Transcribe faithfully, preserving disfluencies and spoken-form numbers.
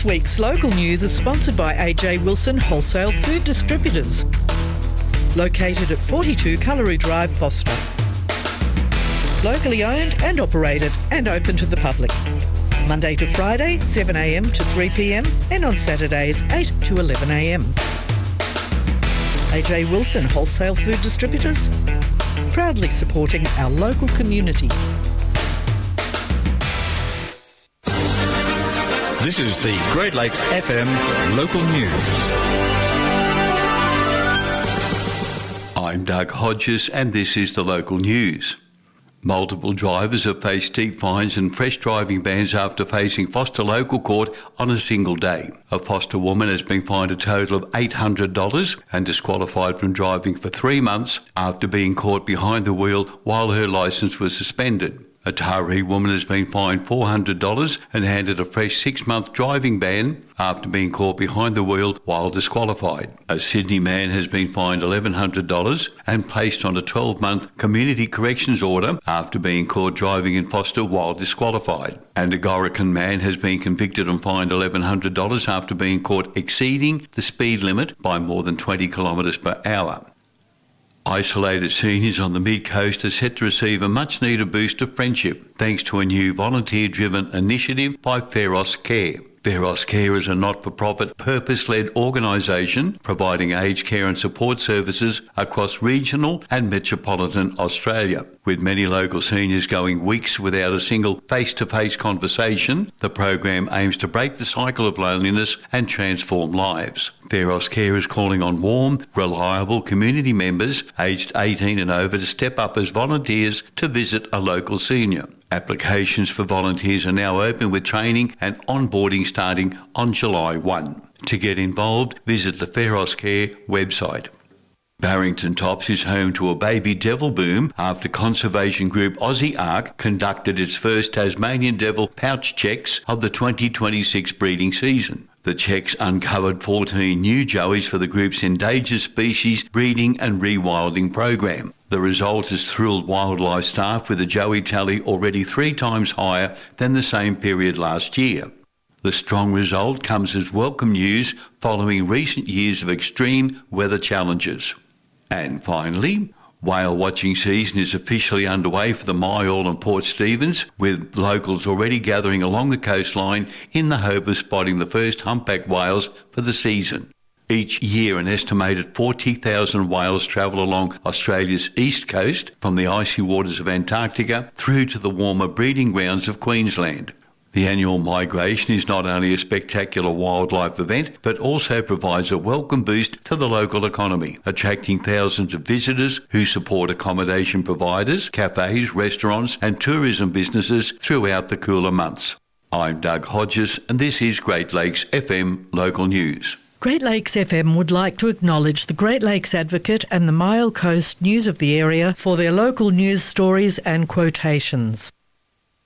This week's local news is sponsored by A J Wilson Wholesale Food Distributors, located at forty-two Cullery Drive, Foster. Locally owned and operated and open to the public. Monday to Friday, seven a m to three p m and on Saturdays, eight to eleven a m. A J Wilson Wholesale Food Distributors, proudly supporting our local community. This is the Great Lakes F M local news. I'm Doug Hodges and this is the local news. Multiple drivers have faced steep fines and fresh driving bans after facing Foster Local Court on a single day. A Foster woman has been fined a total of eight hundred dollars and disqualified from driving for three months after being caught behind the wheel while her licence was suspended. A Taree woman has been fined four hundred dollars and handed a fresh six-month driving ban after being caught behind the wheel while disqualified. A Sydney man has been fined eleven hundred dollars and placed on a twelve-month community corrections order after being caught driving in Foster while disqualified. And a Gorican man has been convicted and fined eleven hundred dollars after being caught exceeding the speed limit by more than twenty kilometres per hour. Isolated seniors on the mid-coast are set to receive a much-needed boost of friendship thanks to a new volunteer-driven initiative by Pharos Care. Pharos Care is a not-for-profit, purpose-led organisation providing aged care and support services across regional and metropolitan Australia. With many local seniors going weeks without a single face-to-face conversation, the program aims to break the cycle of loneliness and transform lives. Pharos Care is calling on warm, reliable community members aged eighteen and over to step up as volunteers to visit a local senior. Applications for volunteers are now open with training and onboarding starting on July first. To get involved, visit the Pharos Care website. Barrington Tops is home to a baby devil boom after conservation group Aussie Ark conducted its first Tasmanian devil pouch checks of the twenty twenty-six breeding season. The checks uncovered fourteen new joeys for the group's endangered species breeding and rewilding program. The result has thrilled wildlife staff with a joey tally already three times higher than the same period last year. The strong result comes as welcome news following recent years of extreme weather challenges. And finally, whale watching season is officially underway for the Myall and Port Stephens, with locals already gathering along the coastline in the hope of spotting the first humpback whales for the season. Each year, an estimated forty thousand whales travel along Australia's east coast, from the icy waters of Antarctica through to the warmer breeding grounds of Queensland. The annual migration is not only a spectacular wildlife event, but also provides a welcome boost to the local economy, attracting thousands of visitors who support accommodation providers, cafes, restaurants and tourism businesses throughout the cooler months. I'm Doug Hodges and this is Great Lakes F M Local News. Great Lakes F M would like to acknowledge the Great Lakes Advocate and the Myall Coast News of the area for their local news stories and quotations.